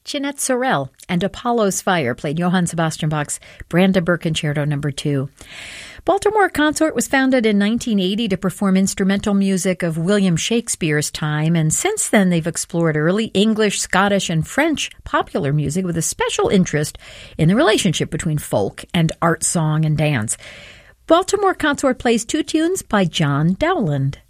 Jeanette Sorel and Apollo's Fire played Johann Sebastian Bach's Brandenburg Concerto No. 2. Baltimore Consort was founded in 1980 to perform instrumental music of William Shakespeare's time, and since then they've explored early English, Scottish, and French popular music with a special interest in the relationship between folk and art, song, and dance. Baltimore Consort plays two tunes by John Dowland.